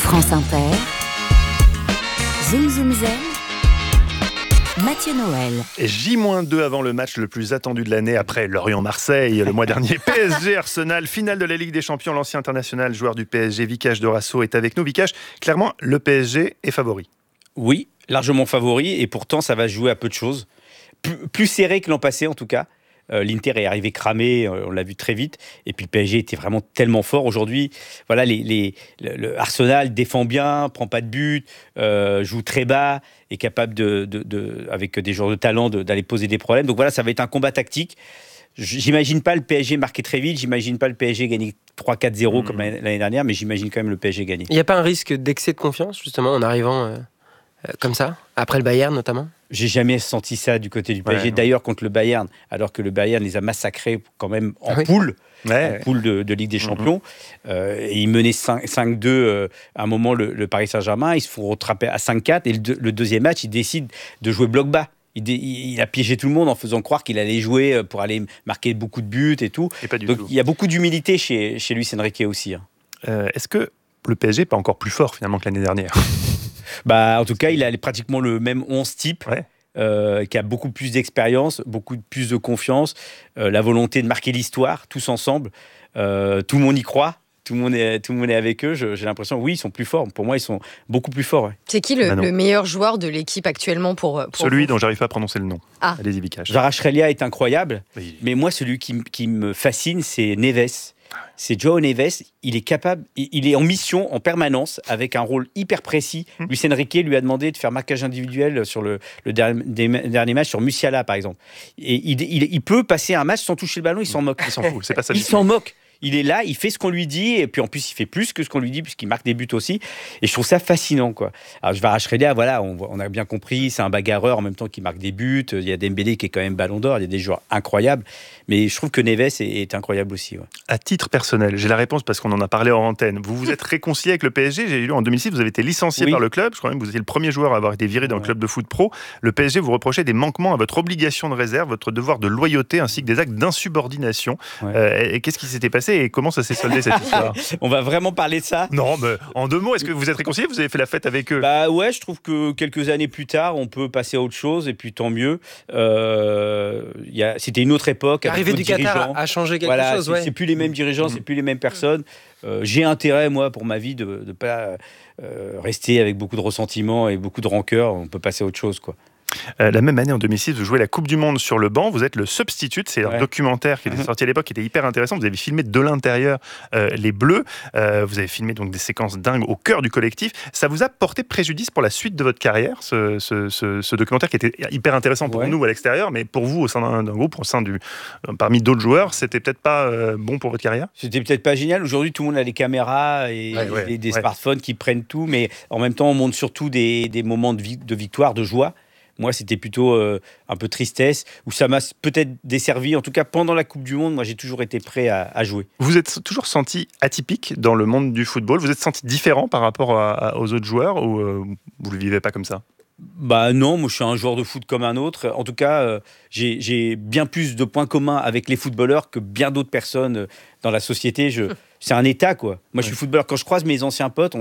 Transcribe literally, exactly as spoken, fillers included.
France Inter, Zoom Zoom Zen, Mathieu Noël. J deux avant le match le plus attendu de l'année après Lorient-Marseille le mois dernier. P S G Arsenal, finale de la Ligue des Champions. L'ancien international joueur du P S G, Vikash Dorasso, est avec nous. Vikash, clairement, le P S G est favori. Oui, largement favori, et pourtant ça va jouer à peu de choses. Plus, plus serré que l'an passé en tout cas. Euh, L'Inter est arrivé cramé, euh, on l'a vu très vite, et puis le P S G était vraiment tellement fort. Aujourd'hui, voilà, les, les, le, le Arsenal défend bien, prend pas de but, euh, joue très bas, est capable, de, de, de, avec des joueurs de talent, de, d'aller poser des problèmes. Donc voilà, ça va être un combat tactique. J'imagine pas le P S G marquer très vite, j'imagine pas le P S G gagner trois quatre zéro mmh. comme l'année dernière, mais j'imagine quand même le P S G gagner. Il n'y a pas un risque d'excès de confiance, justement, en arrivant euh, euh, comme ça, après le Bayern notamment ? J'ai jamais senti ça du côté du P S G. Ouais, d'ailleurs, contre le Bayern, alors que le Bayern les a massacrés quand même en oui. poule, ouais, en poule de, de Ligue des Champions. Mmh. Euh, et ils menaient cinq deux euh, à un moment, le, le Paris Saint-Germain. Ils se font rattraper à cinq quatre. Et le, le deuxième match, ils décident de jouer bloc bas. Il, dé, il a piégé tout le monde en faisant croire qu'il allait jouer pour aller marquer beaucoup de buts et tout. Et pas du Donc tout. Il y a beaucoup d'humilité chez, chez Luis Enrique aussi. Hein. Euh, est-ce que le P S G n'est pas encore plus fort finalement que l'année dernière ? Bah, en tout cas, il a pratiquement le même onze type. Ouais. Euh, qui a beaucoup plus d'expérience, beaucoup plus de confiance, euh, la volonté de marquer l'histoire, tous ensemble. Euh, tout le monde y croit, tout le monde est, tout le monde est avec eux. Je, j'ai l'impression, oui, ils sont plus forts. Pour moi, ils sont beaucoup plus forts. Ouais. C'est qui le, le meilleur joueur de l'équipe actuellement pour, pour Celui vous dont j'arrive pas à prononcer le nom. Ah. Allez-y, Vikash. Kvaratskhelia est incroyable, oui. mais moi, celui qui, qui me fascine, c'est Neves. C'est João Neves, il est capable, il est en mission en permanence avec un rôle hyper précis. Mmh. Luis Enrique lui a demandé de faire marquage individuel sur le, le dernier, dernier match sur Musiala par exemple. Et il, il, il peut passer un match sans toucher le ballon, il s'en moque. Il s'en fout, c'est pas ça. Il s'en moque. Il est là, il fait ce qu'on lui dit, et puis en plus il fait plus que ce qu'on lui dit puisqu'il marque des buts aussi. Et je trouve ça fascinant, quoi. Alors Kvaratskhelia, voilà, on, on a bien compris, c'est un bagarreur en même temps qu'il marque des buts. Il y a Dembélé qui est quand même Ballon d'Or, il y a des joueurs incroyables. Mais je trouve que Neves est, est incroyable aussi. Ouais. À titre personnel, j'ai la réponse parce qu'on en a parlé en antenne. Vous vous êtes réconcilié avec le P S G. J'ai lu en deux mille six, vous avez été licencié oui. par le club. Je crois même que vous étiez le premier joueur à avoir été viré d'un ouais. club de foot pro. Le P S G vous reprochait des manquements à votre obligation de réserve, votre devoir de loyauté, ainsi que des actes d'insubordination. Ouais. Euh, et qu'est-ce qui s'était passé et comment ça s'est soldé cette histoire ? On va vraiment parler de ça ? Non, mais en deux mots, est-ce que vous êtes réconcilié ? Vous avez fait la fête avec eux ? Bah ouais, je trouve que quelques années plus tard, on peut passer à autre chose et puis tant mieux. Euh, y a, c'était une autre époque. L'arrivée du Qatar a changé quelque voilà, chose. C'est, ouais. c'est plus les mêmes dirigeants, mmh. c'est plus les mêmes personnes. Euh, j'ai intérêt, moi, pour ma vie, de ne pas euh, rester avec beaucoup de ressentiment et beaucoup de rancœur. On peut passer à autre chose, quoi. Euh, la même année, en deux mille six, vous jouez la Coupe du Monde sur le banc. Vous êtes le substitute. C'est un ouais. documentaire qui était sorti à l'époque, qui était hyper intéressant. Vous avez filmé de l'intérieur euh, les Bleus. Euh, vous avez filmé donc des séquences dingues au cœur du collectif. Ça vous a porté préjudice pour la suite de votre carrière, ce, ce, ce, ce documentaire qui était hyper intéressant pour ouais. nous à l'extérieur, mais pour vous au sein d'un, d'un groupe, au sein du, euh, parmi d'autres joueurs, c'était peut-être pas euh, bon pour votre carrière ? C'était peut-être pas génial. Aujourd'hui, tout le monde a des caméras et ouais, ouais, des, des ouais. smartphones qui prennent tout, mais en même temps, on montre surtout des, des moments de, vi- de victoire, de joie. Moi, c'était plutôt euh, un peu tristesse, où ça m'a peut-être desservi. En tout cas, pendant la Coupe du Monde, moi, j'ai toujours été prêt à, à jouer. Vous êtes toujours senti atypique dans le monde du football ? Vous êtes senti différent par rapport à, à, aux autres joueurs ou euh, vous ne le vivez pas comme ça ? Bah non, moi je suis un joueur de foot comme un autre. En tout cas, euh, j'ai, j'ai bien plus de points communs avec les footballeurs que bien d'autres personnes dans la société. Je, c'est un état, quoi. Moi, ouais. je suis footballeur. Quand je croise mes anciens potes, on